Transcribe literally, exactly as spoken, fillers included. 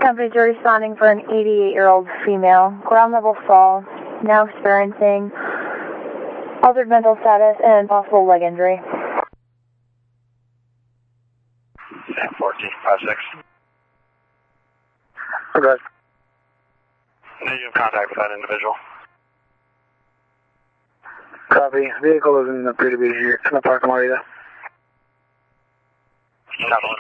Company two responding for an eighty-eight-year-old female, ground level fall, now experiencing altered mental status and possible leg injury. fourteen five six. Okay. Now you have contact with that individual. Copy. Vehicle doesn't appear to be here in the parking lot either. Copy.